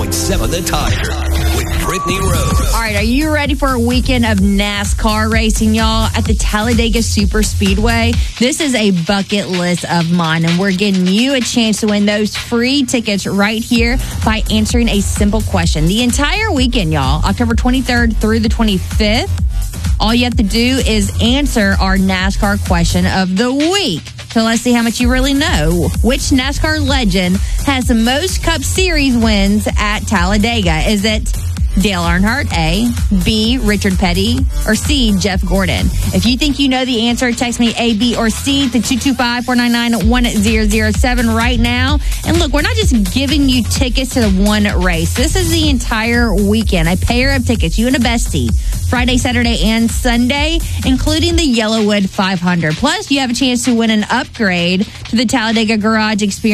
101.7 The Tiger with Brittany Rose. All right, are you ready for a weekend of NASCAR racing, y'all? At the Talladega Super Speedway, this is a bucket list of mine, and we're getting you a chance to win those free tickets right here by answering a simple question. The entire weekend, y'all, October 23rd through the 25th, all you have to do is answer our NASCAR question of the week. So let's see how much you really know. Which NASCAR legend has the most Cup Series wins at Talladega? Is it Dale Earnhardt, A, B, Richard Petty, or C, Jeff Gordon? If you think you know the answer, text me A, B, or C to 225-499-1007 right now. And look, we're not just giving you tickets to the one race. This is the entire weekend. A pair of tickets, you and a bestie, Friday, Saturday, and Sunday, including the Yellowwood 500. Plus, you have a chance to win an upgrade to the Talladega Garage Experience